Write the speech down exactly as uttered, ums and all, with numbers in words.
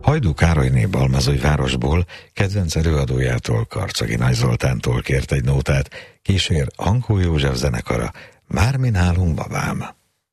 Hajdú Károlyné Balmazújvárosból kedvenc előadójától, Karcagi Nagy Zoltántól kért egy nótát, kísér Ankó József zenekara, Már mi nálunk babám.